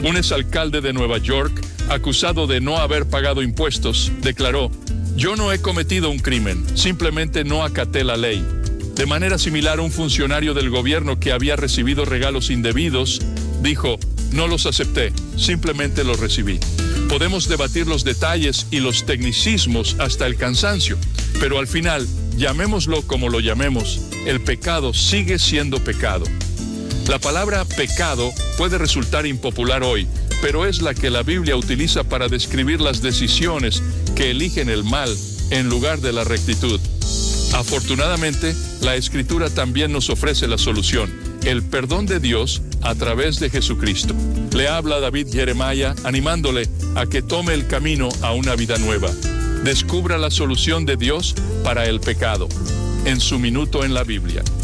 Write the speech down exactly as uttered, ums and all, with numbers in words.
Un exalcalde de Nueva York, acusado de no haber pagado impuestos, declaró: "Yo no he cometido un crimen, simplemente no acaté la ley". De manera similar, un funcionario del gobierno que había recibido regalos indebidos dijo: "No los acepté, simplemente los recibí". Podemos debatir los detalles y los tecnicismos hasta el cansancio, pero al final, llamémoslo como lo llamemos, el pecado sigue siendo pecado. La palabra pecado puede resultar impopular hoy, pero es la que la Biblia utiliza para describir las decisiones que eligen el mal en lugar de la rectitud. Afortunadamente, la Escritura también nos ofrece la solución, el perdón de Dios a través de Jesucristo. Le habla David Jeremiah animándole a que tome el camino a una vida nueva. Descubra la solución de Dios para el pecado en su minuto en la Biblia.